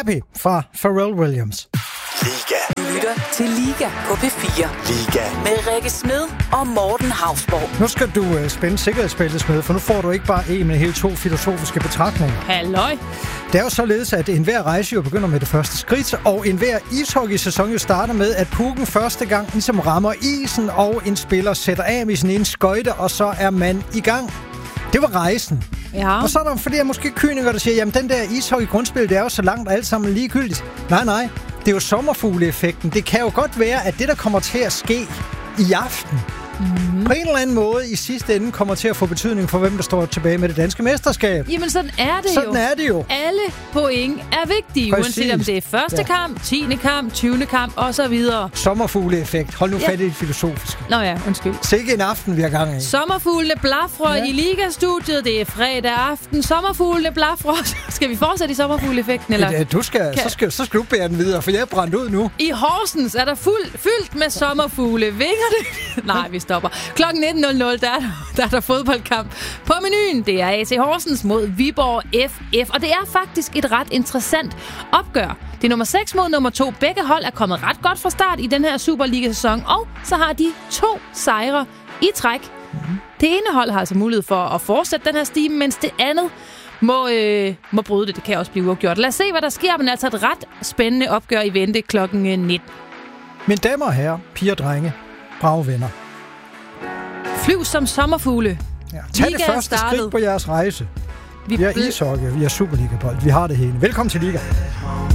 Happy fra Pharrell Williams. Liga. Du lytter til Liga på P4. Liga. Med Rikke Smed og Morten Hausborg. Nu skal du spænde sikkerhedsbæltet, Smed, for nu får du ikke bare en, men hele 2 filosofiske betragtninger. Halløj. Det er jo således, at enhver rejse jo begynder med det første skridt, og enhver ishockey-sæson jo starter med, at pucken første gang ligesom rammer isen, og en spiller sætter af med sin ene skøjte, og så er man i gang. Det var rejsen. Ja. Og så er der flere måske kynikere, der siger, jamen den der ishockey-grundspil, det er jo så langt alt sammen ligegyldigt. Nej. Det er jo sommerfugleeffekten. Det kan jo godt være, at det, der kommer til at ske i aften, på en eller anden måde i sidste ende kommer til at få betydning for, hvem der står tilbage med det danske mesterskab. Jamen, sådan er det Sådan er det jo. Alle point er vigtige, Præcis. uanset om det er første kamp, 10. kamp, 20. kamp og så videre. Sommerfugleeffekt. Hold nu fat i det filosofiske. Nå ja, undskyld. Sikke en aften, vi har gang i. Sommerfuglene blafrer i Liga-studiet. Det er fredag aften. Sommerfuglene blafrer. Skal vi fortsætte i sommerfugleeffekten, eller? Ja, så skal du bære den videre, for jeg er brændt ud nu. I Horsens er der fyldt med sommerfugle. Vinger det? Nej, vi stopper. Klokken 19.00, der er der fodboldkamp på menuen. Det er AC Horsens mod Viborg FF. Og det er faktisk et ret interessant opgør. Det er nummer 6 mod nummer 2. Begge hold er kommet ret godt fra start i den her Superliga-sæson. Og så har de 2 sejre i træk. Det ene hold har altså mulighed for at fortsætte den her stime, mens det andet må bryde det. Det kan også blive uafgjort. Lad os se, hvad der sker. Men altså et ret spændende opgør i vente klokken 19. Mine damer og herrer, piger og drenge, brave venner. Flyv som sommerfugle. Ja, tag det første skridt på jeres rejse. Vi har ishockey, vi har Superliga-bold, vi har det hele. Velkommen til Liga.